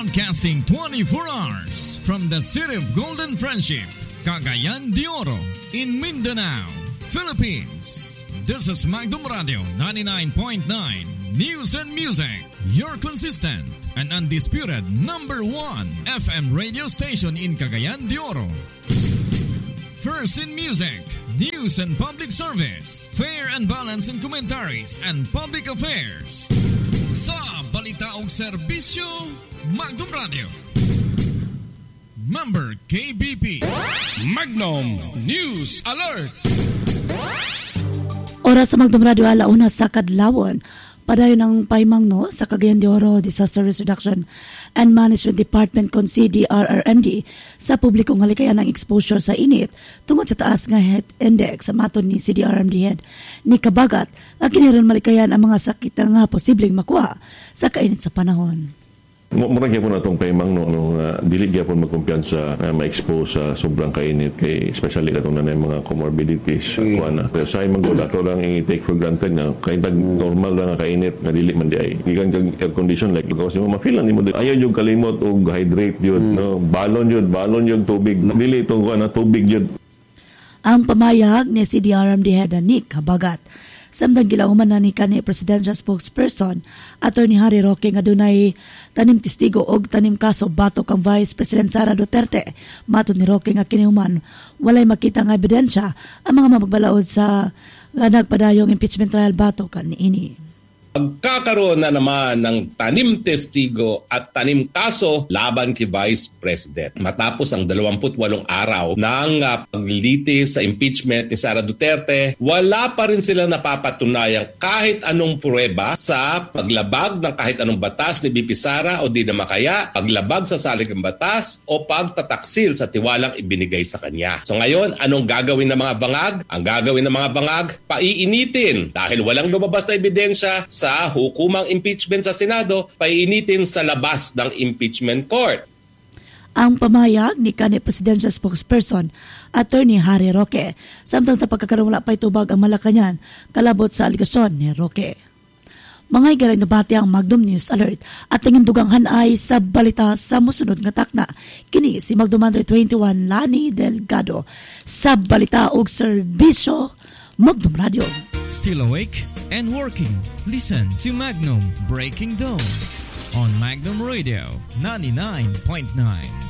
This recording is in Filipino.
Broadcasting 24 hours from the city of Golden Friendship, Cagayan de Oro, in Mindanao, Philippines. This is Magdum Radio 99.9 News and Music, your consistent and undisputed number 1 FM radio station in Cagayan de Oro. First in music, news and public service, fair and balanced in commentaries and public affairs. Sa balita o serbisyo, Magdum Radio. Member KBP. Magnum News Alert. Oras sa Magdum Radio, alauna sa kadlawon. Padayon ang pahimangno sa Cagayan de Oro Disaster Risk Reduction and Management Department kon CDRRMD sa publikong halikayan ng exposure sa init tungod sa taas nga heat index sa maton ni CDRRMD head ni Kabagat ang kiniron malikayan ang mga sakit nga posibleng makuha sa kainit sa panahon. Murag gyapon atong pahimang no dili gyapon magkumpiyansa na ma-expose sa sobrang kainit kay especially katong nanay mga comorbidities kuana. Pero sa imong gud ato lang i-take for granted na kay tag normal lang nga kainit nga dili man di ay. Gikan kag air condition like kasi mo ma-feel nimo ayaw jud kalimot og hydrate jud no. Balon jud tubig. Dili ito kuana tubig jud. Ang pamayag ni CDRRMD head Nick Kabagat samtang gilauman na ni kanhi presidential spokesperson Attorney Harry Roque nga dunay tanim testigo og tanim kaso batok ang Vice President Sara Duterte. Matud ni Roque nga kinihuman walay makita nga ebidensya ang mga magbalaod sa nga nagpadayong impeachment trial batok niini. Magkakaroon na naman ng tanim testigo at tanim kaso laban kay Vice President. Matapos ang 28 araw ng paglilitis sa impeachment ni Sara Duterte, wala pa rin sila napapatunayang kahit anong pruweba sa paglabag ng kahit anong batas ni BP Sara o di na makaya, paglabag sa saligang batas o pagtataksil sa tiwalang ibinigay sa kanya. So ngayon, anong gagawin ng mga bangag? Ang gagawin ng mga bangag, paiinitin dahil walang lumabas na ebidensya sa hukumang impeachment sa Senado, paiinitin sa labas ng impeachment court. Ang pamayag ni kanhi Presidential Spokesperson Attorney Harry Roque samtang sa pagkakaroon wala pa'y tubag ang Malacañang kalabot sa aligasyon ni Roque. Mga igalang nabati ang Magdum News Alert at tingin dugang hanay sa balita sa musunod nga takna. Kini si Magdum 21 Lani Delgado sa balita og serbisyo Magdum Radio. Still awake and working? Listen to Magnum Breaking Dawn on Magnum Radio 99.9.